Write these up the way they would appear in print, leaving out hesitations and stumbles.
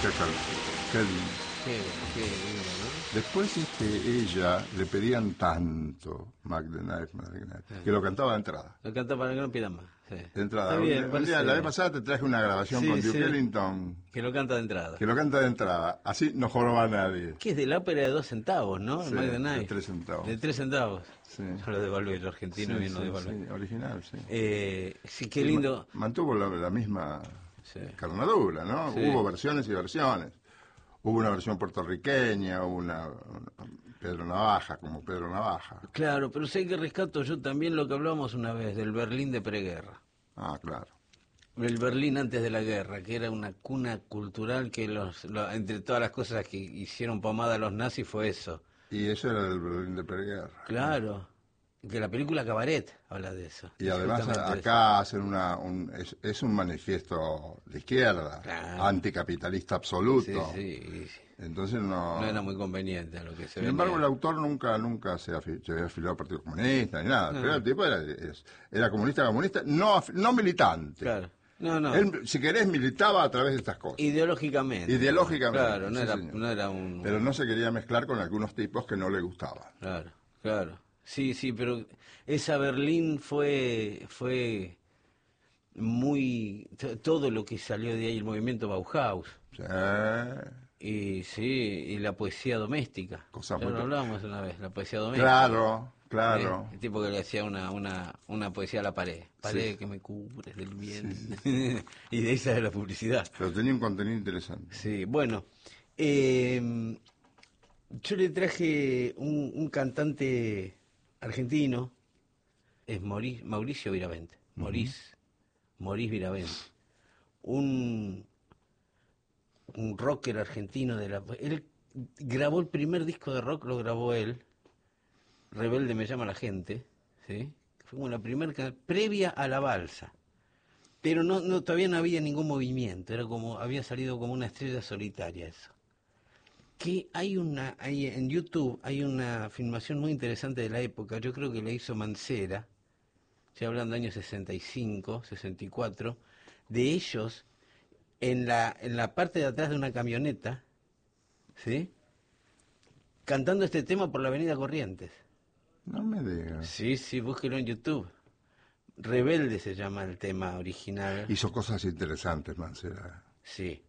qué lindo. Qué lindo, ¿no? Después ella le pedían tanto Mac the Knife, que lo cantaba de entrada. Lo canta para que no pidan más. Sí. De entrada. Está bien, Un día, la vez pasada te traje una grabación Sí, con Duke sí. Ellington, Que lo canta de entrada. que lo canta de entrada. Así no joroba a nadie. Que es de la ópera de 2 centavos, ¿no? Sí, El Mac the de Knife. 3 centavos. De 3 centavos. Sí. Yo lo devolví, el argentino bien lo devolví. Sí, original, sí. Sí, qué lindo. Mantuvo la misma Sí. carnadura, ¿no? Sí. Hubo versiones y versiones. Hubo una versión puertorriqueña, hubo una Pedro Navaja, como Pedro Navaja. Claro, pero sé que rescato yo también lo que hablamos una vez del Berlín de preguerra. Ah, claro. El Berlín antes de la guerra, que era una cuna cultural que entre todas las cosas que hicieron pomada a los nazis fue eso. Y eso era del Berlín de preguerra. Claro, que la película Cabaret habla de eso. Y además Justamente acá hacen es un manifiesto de izquierda, Claro. anticapitalista eso. absoluto. Sí. Entonces No era muy conveniente a lo que se Sin embargo, el venía. autor nunca se había afiliado al Partido Comunista ni nada. No. Pero el tipo era comunista, no militante. Claro. No. Él, si querés, militaba a través de estas cosas. Ideológicamente. Ideológicamente. Claro, sí, señor. no era un... Pero no se quería mezclar con algunos tipos que no le gustaban. Claro. Sí, pero esa Berlín fue muy... Todo lo que salió de ahí, el movimiento Bauhaus. Sí. Y la poesía doméstica. Cosas Ya muy- lo hablábamos una vez, la poesía doméstica. Claro. El tipo que le hacía una poesía a la pared. Pared Sí. que me cubres del bien. Y de esa es la publicidad. Pero tenía un contenido interesante. Sí, bueno. Yo le traje un cantante argentino, es Mauricio Viravente. Maurice Viravente. Un rocker argentino él grabó el primer disco de rock, lo grabó él. Rebelde me llama la gente, ¿sí? Fue como la primera previa a la balsa. Pero todavía no había ningún movimiento, había salido como una estrella solitaria eso. Que hay en YouTube hay una filmación muy interesante de la época, yo creo que la hizo Mancera, estoy hablando de años 65, 64, de ellos en la parte de atrás de una camioneta, ¿sí? Cantando este tema por la avenida Corrientes. No me digas. Sí, búsquelo en YouTube. Rebelde se llama el tema original. Hizo cosas interesantes, Mancera. Sí.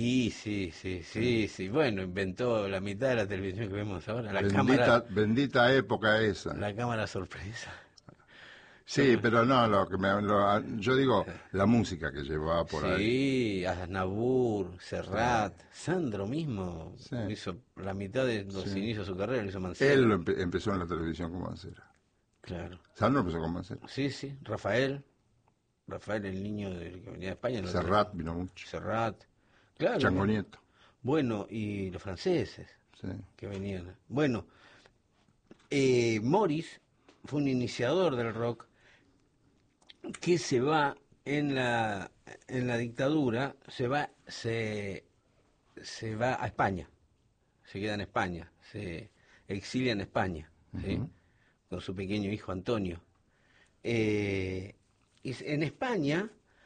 Bueno, inventó la mitad de la televisión que vemos ahora, Bendita época esa. la cámara sorpresa. Sí, pero no, yo digo la música que llevaba por ahí. Sí, Aznavour, Serrat, Sandro mismo Sí. hizo la mitad de los Sí. inicios de su carrera, lo hizo Mancera. Él empezó en la televisión con Mancera. Claro. Sandro empezó con Mancera. Sí, Rafael, el niño que venía de España. Serrat vino mucho. Serrat, claro. Chango Nieto. Bueno, y los franceses Sí. que venían. Bueno, Morris fue un iniciador del rock que se va en la dictadura, se va a España, se queda en España, se exilia en España, ¿sí? Con su pequeño hijo Antonio. Y en España,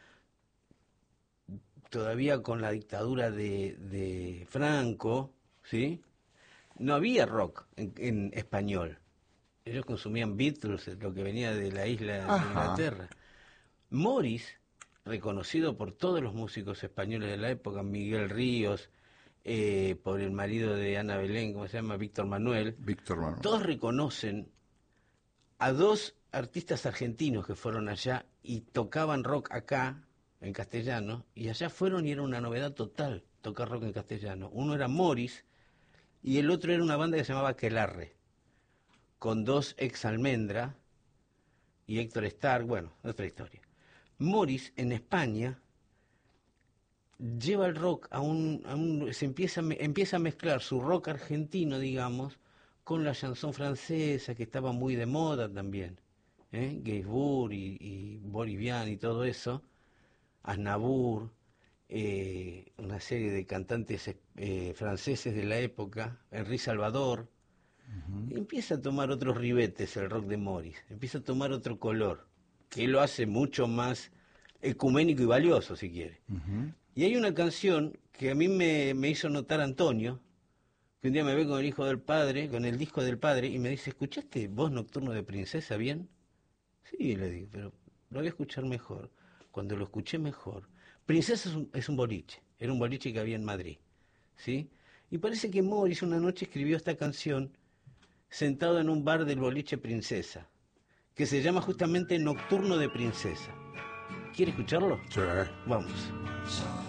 todavía con la dictadura de Franco, ¿sí? No había rock en español. Ellos consumían Beatles, lo que venía de la isla de Inglaterra. Morris, reconocido por todos los músicos españoles de la época, Miguel Ríos, por el marido de Ana Belén, ¿cómo se llama? Víctor Manuel. Todos reconocen a dos artistas argentinos que fueron allá y tocaban rock acá, en castellano, y allá fueron y era una novedad total tocar rock en castellano. Uno era Morris y el otro era una banda que se llamaba Aquelarre, con dos ex Almendra y Héctor Stark, bueno, otra historia. Morris en España lleva el rock empieza a mezclar su rock argentino, digamos, con la chanson francesa que estaba muy de moda también, Gainsbourg y Boris Vian y todo eso, Aznavour, una serie de cantantes franceses de la época, Henri Salvador. Empieza a tomar otros ribetes el rock de Morris, empieza a tomar otro color, que lo hace mucho más ecuménico y valioso, si quiere. Y hay una canción que a mí me hizo notar Antonio, que un día me ve con el hijo del padre, con el disco del padre, y me dice, ¿escuchaste Voz Nocturno de Princesa bien? Sí, le digo, pero lo voy a escuchar mejor. Cuando lo escuché mejor. Princesa es un boliche, era un boliche que había en Madrid, ¿sí? Y parece que Morris una noche escribió esta canción sentado en un bar del boliche Princesa, que se llama justamente Nocturno de Princesa. ¿Quiere escucharlo? Sí. Vamos.